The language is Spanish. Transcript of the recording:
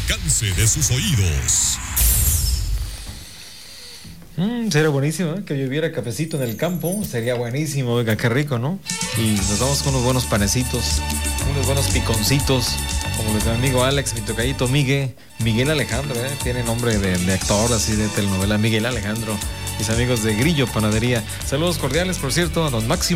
alcance de sus oídos. Sería buenísimo, ¿eh? Que lloviera cafecito en el campo. Sería buenísimo, oiga, qué rico, ¿no? Y nos vamos con unos buenos panecitos, unos buenos piconcitos, como nuestro amigo Alex, mi tocayito Miguel Alejandro, ¿eh? Tiene nombre de actor, así de telenovela, Miguel Alejandro. Mis amigos de Grillo Panadería. Saludos cordiales, por cierto, a don Máximo